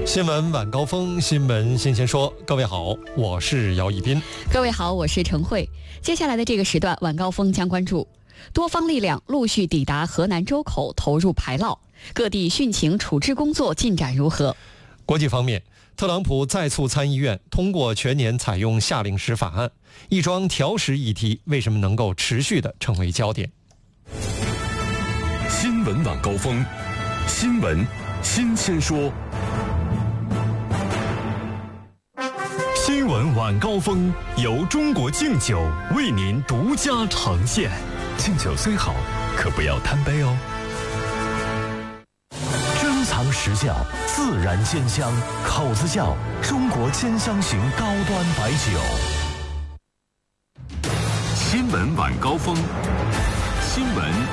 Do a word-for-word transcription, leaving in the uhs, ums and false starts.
新闻晚高峰，新闻新鲜说。各位好，我是姚一斌。 各位好，我是陈慧。接下来的这个时段，晚高峰将关注多方力量陆续抵达河南周口，投入排涝，各地汛情处置工作进展如何？ 国际方面，特朗普再促参议院通过全年采用夏令时法案，一桩调时议题为什么能够持续的成为焦点？ 新闻晚高峰，新闻新鲜说。新闻晚高峰由中国敬酒为您独家呈现。敬酒虽好，可不要贪杯哦。珍藏实窖，自然鲜香，口子窖中国兼香型高端白酒。新闻晚高峰，新闻